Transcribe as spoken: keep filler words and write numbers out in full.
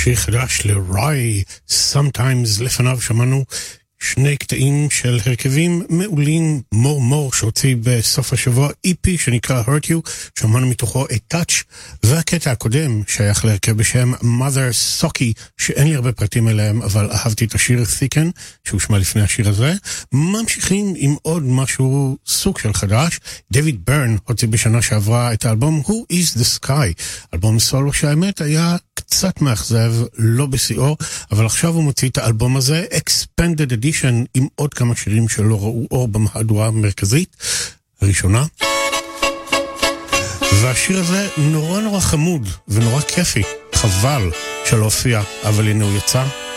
שיר חדש לראי, Sometimes. לפניו שמענו שני קטעים של הרכבים מעולים, מור מור שהוציא בסוף השבוע אי פי שנקרא Hurt You, שמענו מתוכו A Touch, והקטע הקודם שייך להרכב בשם Mother Socky, שאין לי הרבה פרטים אליהם, אבל אהבתי את השיר Thicken שהושמע לפני השיר הזה. ממשיכים עם עוד משהו סוג של חדש. דויד ברן הוציא בשנה שעברה את האלבום Who is the Sky, אלבום סולו שהאמת היה קצת מאכזב, לא בשיאו, אבל עכשיו הוא מוציא את האלבום הזה Expanded Edition עם עוד כמה שירים שלא ראו אור במהדורה המרכזית הראשונה, והשיר הזה נורא נורא חמוד ונורא כיפי, חבל שלא הופיע, אבל הנה הוא יצא.